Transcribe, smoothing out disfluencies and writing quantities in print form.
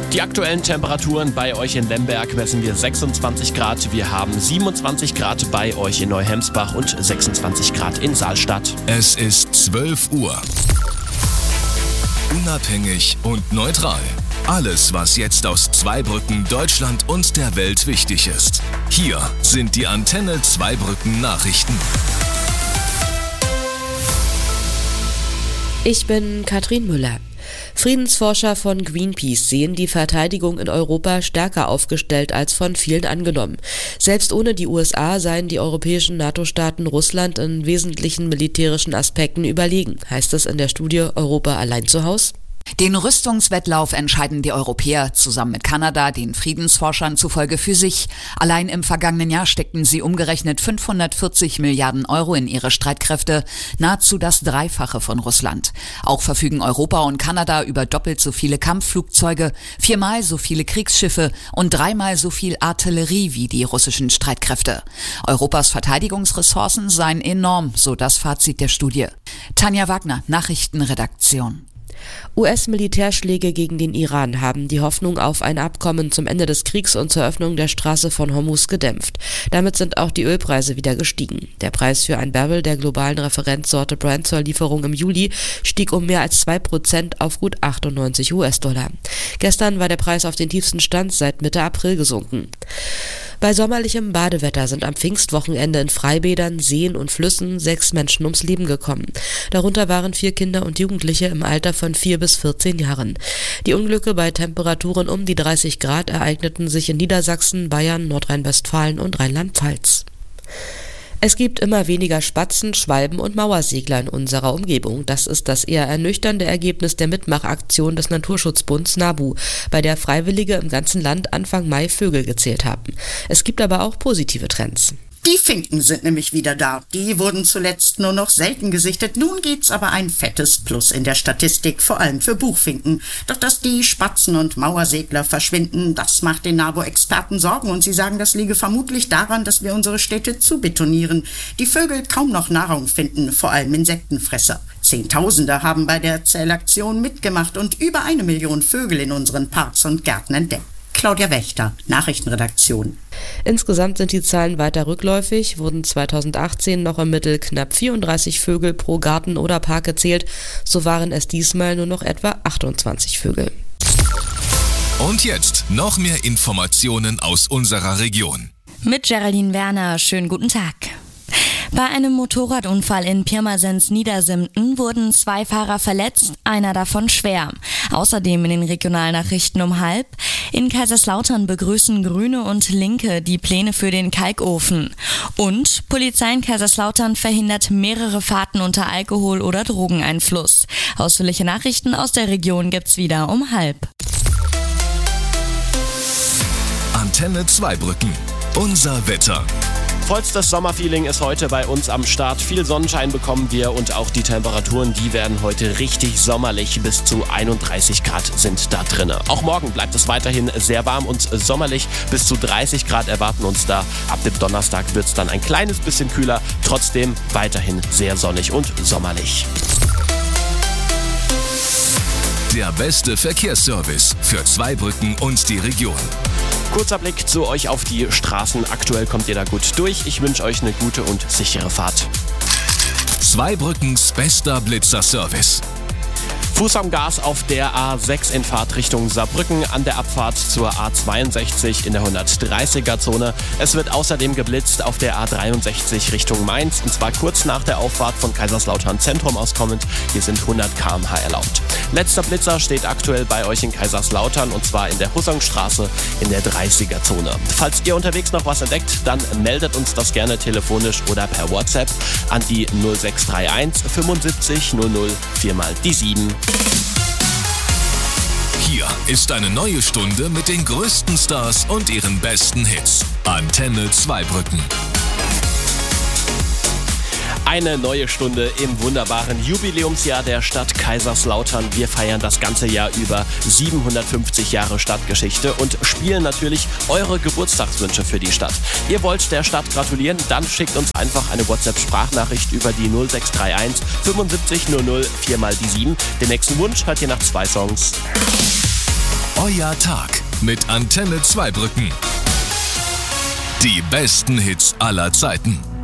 Die aktuellen Temperaturen bei euch in Lemberg messen wir 26 Grad. Wir haben 27 Grad bei euch in Neuhemsbach und 26 Grad in Saalstadt. Es ist 12 Uhr. Unabhängig und neutral. Alles, was jetzt aus Zweibrücken, Deutschland und der Welt wichtig ist. Hier sind die Antenne Zweibrücken Nachrichten. Ich bin Katrin Müller. Friedensforscher von Greenpeace sehen die Verteidigung in Europa stärker aufgestellt als von vielen angenommen. Selbst ohne die USA seien die europäischen NATO-Staaten Russland in wesentlichen militärischen Aspekten überlegen, heißt es in der Studie Europa allein zu Haus? Den Rüstungswettlauf entscheiden die Europäer zusammen mit Kanada, den Friedensforschern zufolge, für sich. Allein im vergangenen Jahr steckten sie umgerechnet 540 Milliarden Euro in ihre Streitkräfte, nahezu das Dreifache von Russland. Auch verfügen Europa und Kanada über doppelt so viele Kampfflugzeuge, 4-mal so viele Kriegsschiffe und 3-mal so viel Artillerie wie die russischen Streitkräfte. Europas Verteidigungsressourcen seien enorm, so das Fazit der Studie. Tanja Wagner, Nachrichtenredaktion. US-Militärschläge gegen den Iran haben die Hoffnung auf ein Abkommen zum Ende des Kriegs und zur Öffnung der Straße von Hormuz gedämpft. Damit sind auch die Ölpreise wieder gestiegen. Der Preis für ein Barrel der globalen Referenzsorte Brent zur Lieferung im Juli stieg um mehr als 2% auf gut 98 US-Dollar. Gestern war der Preis auf den tiefsten Stand seit Mitte April gesunken. Bei sommerlichem Badewetter sind am Pfingstwochenende in Freibädern, Seen und Flüssen 6 Menschen ums Leben gekommen. Darunter waren 4 Kinder und Jugendliche im Alter von 4 bis 14 Jahren. Die Unglücke bei Temperaturen um die 30 Grad ereigneten sich in Niedersachsen, Bayern, Nordrhein-Westfalen und Rheinland-Pfalz. Es gibt immer weniger Spatzen, Schwalben und Mauersegler in unserer Umgebung. Das ist das eher ernüchternde Ergebnis der Mitmachaktion des Naturschutzbunds NABU, bei der Freiwillige im ganzen Land Anfang Mai Vögel gezählt haben. Es gibt aber auch positive Trends. Die Finken sind nämlich wieder da. Die wurden zuletzt nur noch selten gesichtet. Nun gibt's aber ein fettes Plus in der Statistik, vor allem für Buchfinken. Doch dass die Spatzen und Mauersegler verschwinden, das macht den NABU-Experten Sorgen. Und sie sagen, das liege vermutlich daran, dass wir unsere Städte zubetonieren. Die Vögel kaum noch Nahrung finden, vor allem Insektenfresser. Zehntausende haben bei der Zählaktion mitgemacht und über 1 Million Vögel in unseren Parks und Gärten entdeckt. Claudia Wächter, Nachrichtenredaktion. Insgesamt sind die Zahlen weiter rückläufig, wurden 2018 noch im Mittel knapp 34 Vögel pro Garten oder Park gezählt, so waren es diesmal nur noch etwa 28 Vögel. Und jetzt noch mehr Informationen aus unserer Region. Mit Geraldine Werner, schönen guten Tag. Bei einem Motorradunfall in Pirmasens-Niedersimten wurden 2 Fahrer verletzt, einer davon schwer. Außerdem in den Regionalnachrichten um 12:30. In Kaiserslautern begrüßen Grüne und Linke die Pläne für den Kalkofen. Und Polizei in Kaiserslautern verhindert mehrere Fahrten unter Alkohol- oder Drogeneinfluss. Ausführliche Nachrichten aus der Region gibt's wieder um 12:30. Antenne Zweibrücken. Unser Wetter. Vollstes Sommerfeeling ist heute bei uns am Start. Viel Sonnenschein bekommen wir und auch die Temperaturen, die werden heute richtig sommerlich. Bis zu 31 Grad sind da drin. Auch morgen bleibt es weiterhin sehr warm und sommerlich. Bis zu 30 Grad erwarten uns da. Ab dem Donnerstag wird es dann ein kleines bisschen kühler. Trotzdem weiterhin sehr sonnig und sommerlich. Der beste Verkehrsservice für Zweibrücken und die Region. Kurzer Blick zu euch auf die Straßen. Aktuell kommt ihr da gut durch. Ich wünsche euch eine gute und sichere Fahrt. Zweibrückens bester Blitzerservice. Fuß am Gas auf der A6 in Fahrtrichtung Saarbrücken an der Abfahrt zur A62 in der 130er-Zone. Es wird außerdem geblitzt auf der A63 Richtung Mainz und zwar kurz nach der Auffahrt von Kaiserslautern Zentrum aus kommend. Hier sind 100 km/h erlaubt. Letzter Blitzer steht aktuell bei euch in Kaiserslautern und zwar in der Hussongstraße in der 30er-Zone. Falls ihr unterwegs noch was entdeckt, dann meldet uns das gerne telefonisch oder per WhatsApp an die 0631 75 00 4x7. Hier ist eine neue Stunde mit den größten Stars und ihren besten Hits. Antenne Zweibrücken. Eine neue Stunde im wunderbaren Jubiläumsjahr der Stadt Kaiserslautern. Wir feiern das ganze Jahr über 750 Jahre Stadtgeschichte und spielen natürlich eure Geburtstagswünsche für die Stadt. Ihr wollt der Stadt gratulieren? Dann schickt uns einfach eine WhatsApp-Sprachnachricht über die 0631 75 00 4x7. Den nächsten Wunsch hört ihr nach 2 Songs. Euer Tag mit Antenne Zweibrücken. Die besten Hits aller Zeiten.